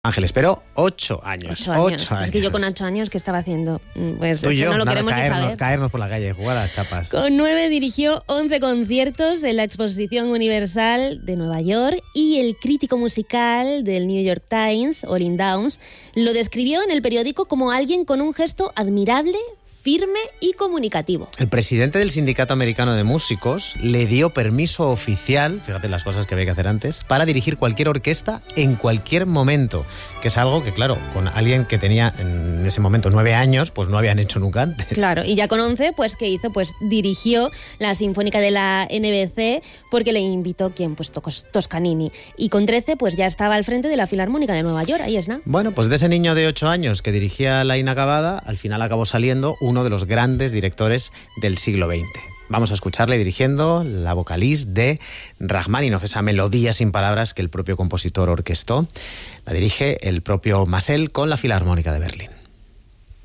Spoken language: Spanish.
Ángeles, pero 8 años. 8 años. Es que yo con 8 años, ¿qué estaba haciendo? Pues tú y yo, no lo queremos ni saber. Caernos por la calle, jugar a las chapas. Con 9 dirigió 11 conciertos en la Exposición Universal de Nueva York y el crítico musical del New York Times, Olin Downs, lo describió en el periódico como alguien con un gesto admirable, firme y comunicativo. El presidente del Sindicato Americano de Músicos le dio permiso oficial, fíjate las cosas que había que hacer antes, para dirigir cualquier orquesta en cualquier momento, que es algo que, claro, con alguien que tenía en ese momento 9 años, pues no habían hecho nunca antes. Claro, y ya con 11, pues ¿qué hizo? Pues dirigió la Sinfónica de la NBC porque le invitó, ¿quién? Pues Toscanini. Y con 13, pues ya estaba al frente de la Filarmónica de Nueva York, ahí es, ¿no? Bueno, pues de ese niño de 8 años que dirigía La Inacabada, al final acabó saliendo uno de los grandes directores del siglo XX. Vamos a escucharle dirigiendo la vocalís de Rajmáninov, esa melodía sin palabras que el propio compositor orquestó. La dirige el propio Massel con la Filarmónica de Berlín.